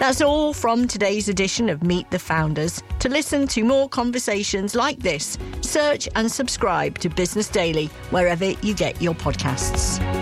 That's all from today's edition of Meet the Founders. To listen to more conversations like this, search and subscribe to Business Daily wherever you get your podcasts.